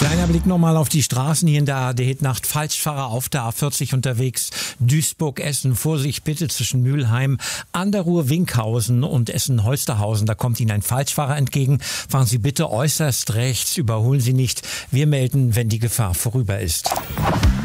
Kleiner Blick nochmal auf die Straßen hier in der ARD-Nacht. Falschfahrer auf der A40 unterwegs. Duisburg-Essen. Vorsicht bitte zwischen Mülheim, an der Ruhr-Winkhausen und Essen-Holsterhausen. Da kommt Ihnen ein Falschfahrer entgegen. Fahren Sie bitte äußerst rechts. Überholen Sie nicht. Wir melden, wenn die Gefahr vorüber ist.